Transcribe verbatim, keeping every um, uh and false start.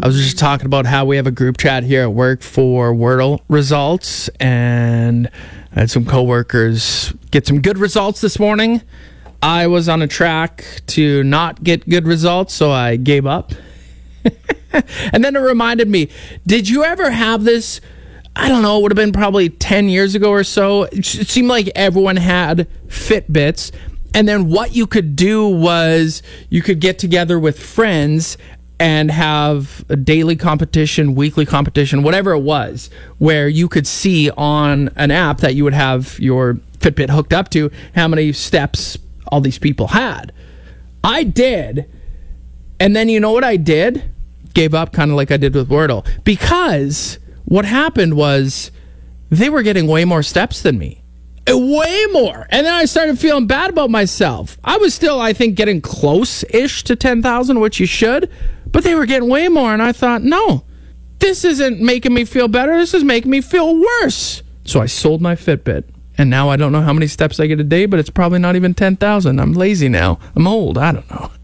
I was just talking about how we have a group chat here at work for Wordle results, and I had some coworkers get some good results this morning. I was on a track to not get good results, so I gave up. And then it reminded me, did you ever have this? I don't know, it would have been probably ten years ago or so. It seemed like everyone had Fitbits. And then what you could do was you could get together with friends and have a daily competition, weekly competition, whatever it was, where you could see on an app that you would have your Fitbit hooked up to how many steps all these people had. I did. And then you know what I did? Gave up, kind of like I did with Wordle. Because what happened was they were getting way more steps than me. Way more. And then I started feeling bad about myself. I was still, I think, getting close-ish to ten thousand, which you should. But they were getting way more. And I thought, no, this isn't making me feel better. This is making me feel worse. So I sold my Fitbit. And now I don't know how many steps I get a day, but it's probably not even ten thousand. I'm lazy now. I'm old. I don't know.